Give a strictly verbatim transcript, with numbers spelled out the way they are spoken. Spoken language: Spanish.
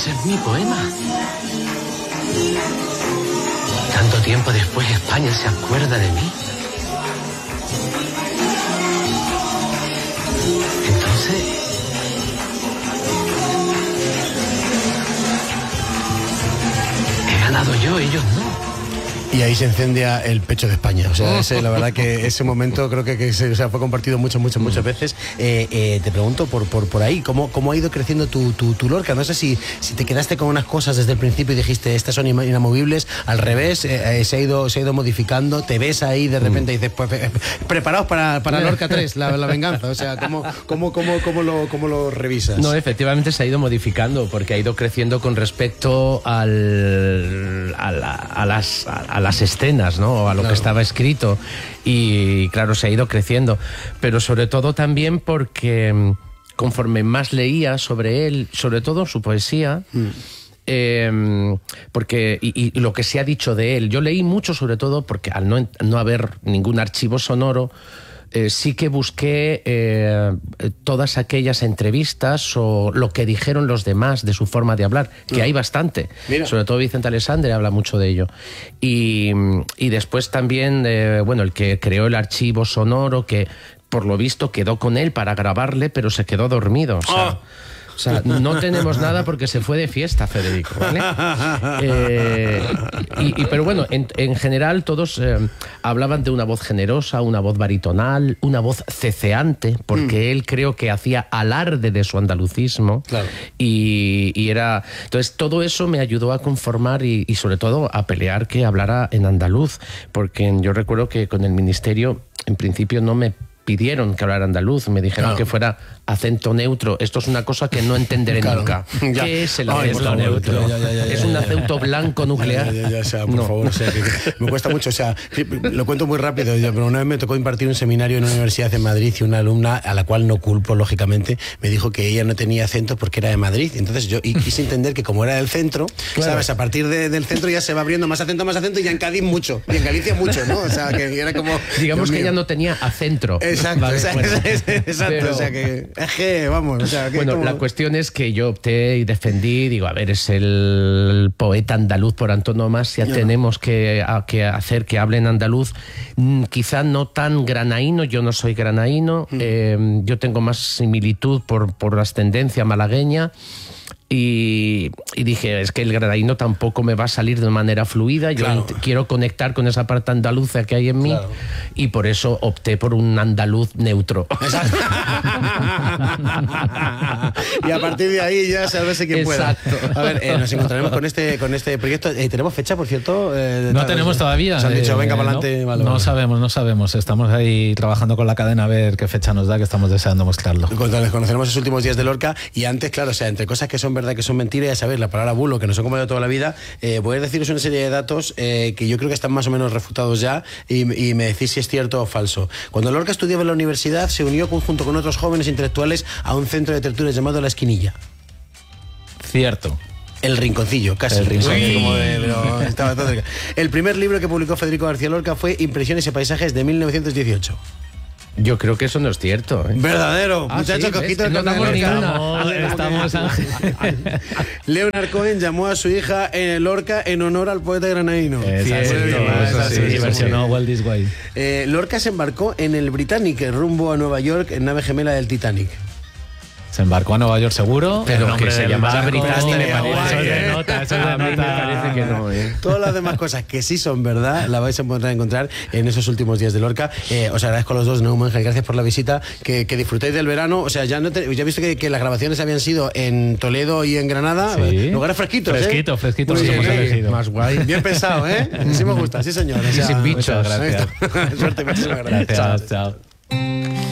Ese es mi poema. Tanto tiempo después España se acuerda de mí. Entonces... he ganado yo, ellos no. Y ahí se incendia el pecho de España. O sea, ese, la verdad que ese momento creo que, que se, o sea, fue compartido muchas, muchas, muchas veces. Eh, eh, te pregunto por, por, por ahí, ¿cómo, ¿cómo ha ido creciendo tu, tu, tu Lorca? No sé si, si te quedaste con unas cosas desde el principio y dijiste, estas son inamovibles. Al revés, eh, eh, se, ha ido, se ha ido modificando. Te ves ahí de repente y dices, pues, eh, preparados para, para Lorca tres, la, la venganza. O sea, ¿cómo, cómo, cómo, cómo, lo, ¿cómo lo revisas? No, efectivamente se ha ido modificando porque ha ido creciendo con respecto al, a, la, a, las, a, a las escenas, ¿no? O a lo claro. que estaba escrito, y claro, se ha ido creciendo, pero sobre todo también porque conforme más leía sobre él, sobre todo su poesía, mm. eh, porque y, y lo que se ha dicho de él, yo leí mucho sobre todo porque al no, no haber ningún archivo sonoro, Eh, sí que busqué eh, todas aquellas entrevistas o lo que dijeron los demás de su forma de hablar, que no. hay bastante. Mira. Sobre todo Vicente Alexandre habla mucho de ello. Y, y después también, eh, bueno, el que creó el archivo sonoro, que por lo visto quedó con él para grabarle, pero se quedó dormido. O sea, oh. O sea, no tenemos nada porque se fue de fiesta, Federico, ¿vale? Eh, y, y, pero bueno, en, en general todos eh, hablaban de una voz generosa, una voz baritonal, una voz ceceante, porque mm. él creo que hacía alarde de su andalucismo. Claro. Y, y era... Entonces todo eso me ayudó a conformar y, y sobre todo a pelear que hablara en andaluz, porque yo recuerdo que con el ministerio en principio no me pidieron que hablara andaluz, me dijeron claro. que fuera acento neutro. Esto es una cosa que no entenderé claro. nunca. Ya. ¿Qué es el acento Ay, neutro? Ya, ya, ya, ya, ¿Es un acento blanco nuclear? Ya, ya, ya, o sea, por no. favor, o sea, que, que me cuesta mucho, o sea, lo cuento muy rápido, pero una vez me tocó impartir un seminario en una universidad en Madrid y una alumna, a la cual no culpo, lógicamente, me dijo que ella no tenía acento porque era de Madrid. Entonces yo y quise entender que como era del centro, claro. ¿sabes? A partir de, del centro ya se va abriendo más acento, más acento, y ya en Cádiz mucho, y en Galicia mucho, ¿no? O sea, que era como... Digamos que ella no tenía acentro. Exacto, vale, exacto, bueno. exacto pero, o sea que, es que, vamos, o sea, que bueno, como... la cuestión es que yo opté y defendí, digo, a ver, es el poeta andaluz por antonomasia, no. tenemos que, a, que hacer que hablen andaluz, mm, quizá no tan granaíno, yo no soy granaíno, mm. eh, yo tengo más similitud por, por ascendencia malagueña. Y, y dije, es que el granaíno tampoco me va a salir de manera fluida, yo claro. quiero conectar con esa parte andaluza que hay en mí, claro. y por eso opté por un andaluz neutro. Exacto. Y a partir de ahí ya sálvese quien Exacto. pueda. A ver, eh, nos encontraremos con este, con este proyecto. Eh, ¿Tenemos fecha, por cierto? Eh, no tenemos todavía. Nos han dicho, venga, eh, para adelante. No, vale, no vale. sabemos, no sabemos. Estamos ahí trabajando con la cadena a ver qué fecha nos da, que estamos deseando mostrarlo. Les conoceremos los últimos días de Lorca, y antes, claro, o sea, entre cosas que son verdad, que son mentiras, ya sabéis, la palabra bulo, que nos han comido toda la vida, eh, voy a deciros una serie de datos eh, que yo creo que están más o menos refutados ya, y, y me decís si es cierto o falso. Cuando Lorca estudiaba en la universidad, se unió junto con otros jóvenes intelectuales a un centro de tertulias llamado La Esquinilla. Cierto. El Rinconcillo, casi. El Rinconcillo. Como de, pero estaba todo cerca. El primer libro que publicó Federico García Lorca fue Impresiones y Paisajes, de mil novecientos dieciocho. Yo creo que eso no es cierto, ¿eh? Verdadero, ah, muchachos, sí, cojitos. No damos ni una. Estamos, estamos Leonard Cohen llamó a su hija en Lorca en honor al poeta granaíno. Exacto, sí, sí, versionó Walt This Way. Eh, Lorca se embarcó en el Britannic rumbo a Nueva York, en nave gemela del Titanic. Se embarcó a Nueva York seguro, pero que se llamara Britannic me parece. Eso es de nota, eso es de nota. Me parece que no, ¿eh? Todas las demás cosas que sí son verdad la vais a poder encontrar en esos últimos días de Lorca. Eh, os agradezco a los dos, Neumann, gracias por la visita, que, que disfrutéis del verano. O sea, ya no te, ya he visto que, que las grabaciones habían sido en Toledo y en Granada, sí. Lugares fresquitos, fresquito, ¿eh? Fresquitos, sí, hemos elegido. Más guay. Bien pensado, ¿eh? Sí me gusta, sí señor. O sea, sin bichos. Suerte, muchísimas gracias. Gracias, chao.